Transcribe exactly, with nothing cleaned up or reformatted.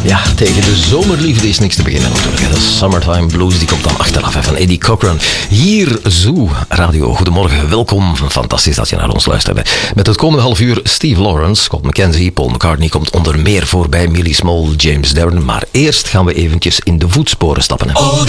Ja, tegen de zomerliefde is niks te beginnen natuurlijk. De Summertime Blues, die komt dan achteraf van Eddie Cochran. Hier, Zoo Radio. Goedemorgen, welkom. Fantastisch dat je naar ons luistert. Met het komende half uur Steve Lawrence, Scott McKenzie, Paul McCartney komt onder meer voorbij, Millie Small, James Darren. Maar eerst gaan we eventjes in de voetsporen stappen. Hè.